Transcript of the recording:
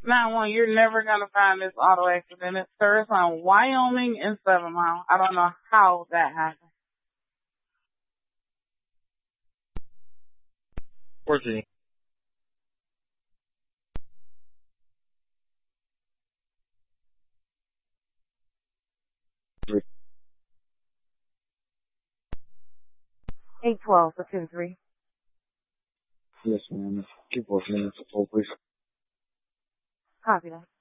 9-1, you're never gonna find this auto accident. It starts on Wyoming and 7 Mile. I don't know how that happened. 14. Three. 812 for 2-3. Yes, ma'am. Keep working. Please. Copy that.